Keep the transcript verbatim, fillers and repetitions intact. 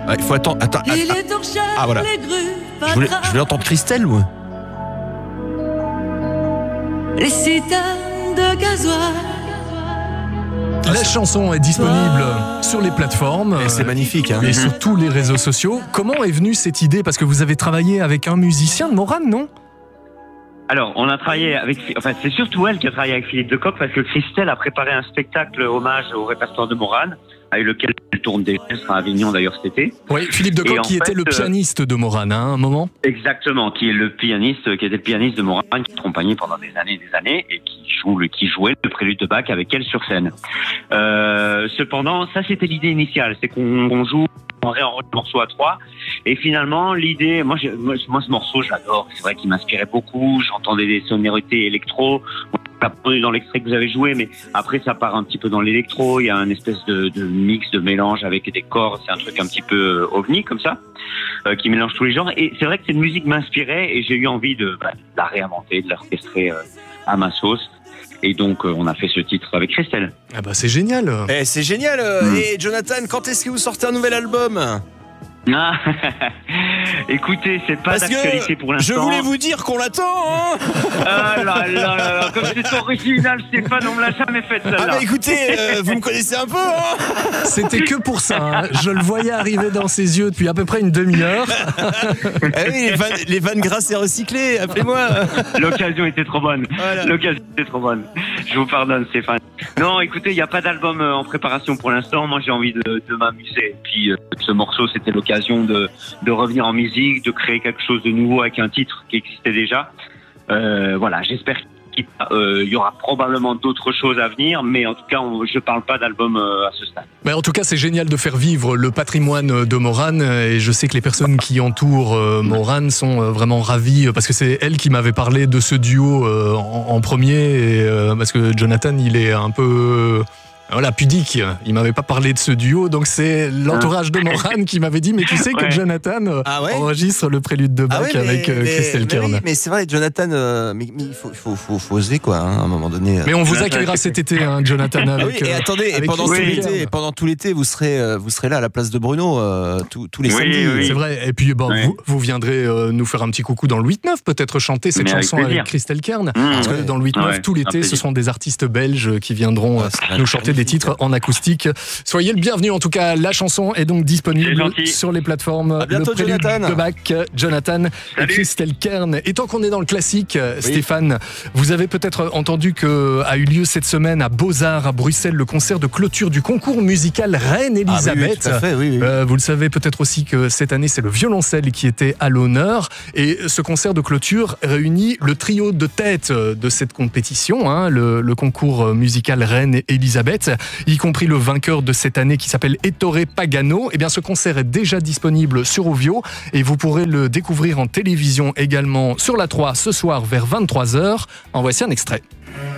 Ah, il faut attendre. Attends, Et attends. les torchères, Ah, voilà. les grues, Je voulais, je voulais entendre Christelle ou les citernes de gasoil. La chanson est disponible sur les plateformes. Et c'est magnifique, hein. Et sur tous les réseaux sociaux. Comment est venue cette idée? Parce que vous avez travaillé avec un musicien de Morane, non? Alors, on a travaillé avec, enfin, c'est surtout elle qui a travaillé avec Philippe Decoq parce que Christelle a préparé un spectacle hommage au répertoire de Morane, avec lequel elle tourne déjà, elle sera à Avignon d'ailleurs cet été. Oui, Philippe Et Decoq en qui était fait, le euh, pianiste de Morane, hein, à un moment. Exactement, qui est le pianiste, qui était le pianiste de Morane, qui a accompagné pendant des années et des années, et qui joue le, qui jouait le prélude de Bach avec elle sur scène. Euh, cependant, ça c'était l'idée initiale, c'est qu'on on joue, on réenregistre le morceau à trois, et finalement l'idée, moi, je, moi, moi ce morceau j'adore, c'est vrai qu'il m'inspirait beaucoup, j'entendais des sonorités électro, on l'a pas dans l'extrait que vous avez joué, mais après ça part un petit peu dans l'électro, il y a un espèce de, de mix, de mélange avec des cordes, c'est un truc un petit peu ovni comme ça, euh, qui mélange tous les genres, et c'est vrai que cette musique m'inspirait, et j'ai eu envie de, bah, de la réinventer, de l'orchestrer euh, à ma sauce. Et donc, euh, on a fait ce titre avec Christelle. Ah bah c'est génial. Eh, c'est génial. Mm. Et Jonathan, quand est-ce que vous sortez un nouvel album? Ah, écoutez, c'est pas Parce d'actualité que pour l'instant. je voulais vous dire qu'on l'attend, hein. Ah là là là là, comme c'est original, Stéphane, on me l'a jamais fait Ah celle-là. bah écoutez, euh, vous me connaissez un peu, hein. C'était que pour ça. Hein. Je le voyais arriver dans ses yeux depuis à peu près une demi-heure. Ah oui, les vannes, les vannes grasses et recyclées, appelez-moi. L'occasion était trop bonne. Voilà. L'occasion était trop bonne. Je vous pardonne, Stéphane. Non, écoutez, il n'y a pas d'album euh, en préparation pour l'instant. Moi, j'ai envie de, de m'amuser. Et puis, euh, ce morceau, c'était l'occasion de, de revenir en musique, de créer quelque chose de nouveau avec un titre qui existait déjà. Euh, voilà, j'espère qu'il euh, y aura probablement d'autres choses à venir, mais en tout cas, on, je ne parle pas d'album euh, à ce stade. Mais en tout cas, c'est génial de faire vivre le patrimoine de Morane. Et je sais que les personnes qui entourent euh, Morane sont euh, vraiment ravies parce que c'est elle qui m'avait parlé de ce duo euh, en, en premier. Et, euh, parce que Jonathan, il est un peu... Voilà, pudique. Il m'avait pas parlé de ce duo, donc c'est l'entourage de Morane qui m'avait dit, mais tu sais que Ouais. Jonathan euh, Ah ouais enregistre le prélude de Bach Ah ouais, mais- avec euh, mais- Christelle mais Kern. oui, mais c'est vrai, Jonathan, euh, mais mais il faut, faut, faut, faut oser, quoi, hein, à un moment donné. Mais on vous Jonathan. accueillera cet été, hein, Jonathan. Ah Avec, oui, et euh, attendez, et avec pendant, tout Christelle l'été, Kern. pendant tout l'été, vous serez, euh, vous serez là à la place de Bruno euh, tous, tous les Oui, samedis. oui. C'est vrai. Et puis, bon, Ouais. vous, vous viendrez euh, nous faire un petit coucou dans le huit neuf, peut-être chanter cette Mais avec chanson avec, plaisir. Christelle Kern. Mmh. Parce que ouais. dans le huit neuf, Ouais, tout un l'été, ce plaisir. sont des artistes belges qui viendront Ouais, euh, ça va nous être chanter des magnifique. titres en acoustique. Soyez le bienvenu. En tout cas, la chanson est donc C'est disponible gentil. sur les plateformes. À bientôt, le prélude Jonathan. de Bach, Jonathan et Salut. Christelle Kern. Et tant qu'on est dans le classique, Stéphane, vous avez peut-être entendu que a eu lieu cette semaine à Beaux-Arts à Bruxelles le concert de clôture du concours musical Reine Ah oui, oui, Elisabeth. tout à fait, oui, oui. Euh, vous le savez peut-être aussi que cette année, c'est le violoncelle qui était à l'honneur. Et ce concert de clôture réunit le trio de tête de cette compétition, hein, le, le concours musical Reine Elisabeth, y compris le vainqueur de cette année qui s'appelle Ettore Pagano. Eh bien, ce concert est déjà disponible sur Ovio et vous pourrez le découvrir en télévision également sur la trois ce soir vers vingt-trois heures. En voici un extrait.